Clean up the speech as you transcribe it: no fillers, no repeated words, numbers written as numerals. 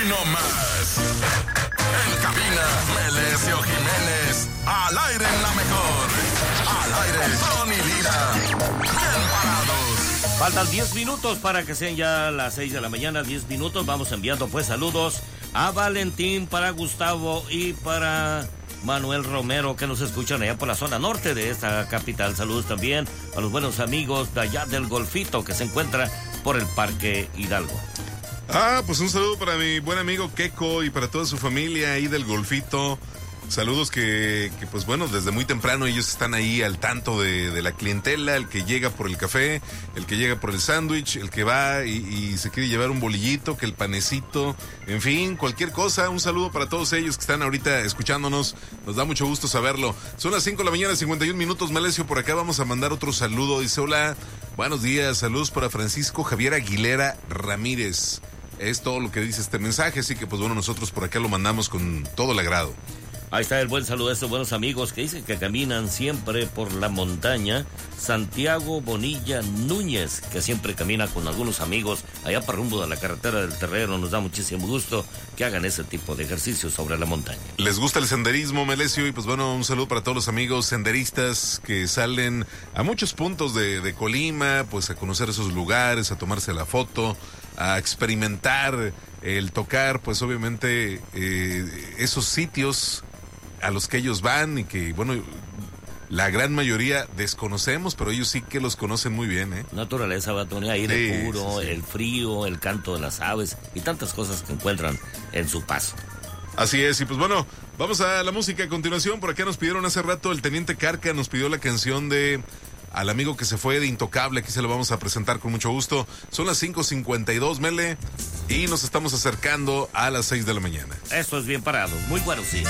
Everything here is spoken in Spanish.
no más. En cabina, Melesio Jiménez. Al aire en la mejor. Al aire, Tony Lira. Bien parados. Faltan 10 minutos para que sean ya las 6 de la mañana. 10 minutos. Vamos enviando pues saludos a Valentín, para Gustavo y para Manuel Romero, que nos escuchan allá por la zona norte de esta capital. Saludos también a los buenos amigos de allá del Golfito, que se encuentra por el Parque Hidalgo. Pues un saludo para mi buen amigo Keko y para toda su familia ahí del Golfito. Saludos que pues bueno, desde muy temprano ellos están ahí al tanto de la clientela, el que llega por el café, el que llega por el sándwich, el que va y se quiere llevar un bolillito, que el panecito, en fin, cualquier cosa. Un saludo para todos ellos que están ahorita escuchándonos, nos da mucho gusto saberlo. Son las 5 de la mañana, 51 minutos, Melesio, por acá vamos a mandar otro saludo. Dice, hola, buenos días, saludos para Francisco Javier Aguilera Ramírez. Es todo lo que dice este mensaje, así que pues bueno, nosotros por acá lo mandamos con todo el agrado. Ahí está el buen saludo de estos buenos amigos que dicen que caminan siempre por la montaña. Santiago Bonilla Núñez, que siempre camina con algunos amigos allá para rumbo de la carretera del Terrero. Nos da muchísimo gusto que hagan ese tipo de ejercicios sobre la montaña. Les gusta el senderismo, Melesio, y pues bueno, un saludo para todos los amigos senderistas que salen a muchos puntos de Colima, pues a conocer esos lugares, a tomarse la foto, a experimentar el tocar, pues obviamente esos sitios a los que ellos van y que, bueno, la gran mayoría desconocemos, pero ellos sí que los conocen muy bien, ¿eh? Naturaleza, Batón, aire puro, sí. El frío, el canto de las aves y tantas cosas que encuentran en su paso. Así es, y pues bueno, vamos a la música a continuación. Por acá nos pidieron hace rato, el Teniente Carca nos pidió la canción de Al Amigo que se fue, de Intocable. Aquí se lo vamos a presentar con mucho gusto. Son las 5:52, Mele, y nos estamos acercando a las 6 de la mañana. Esto es Bien Parado, muy bueno, sí.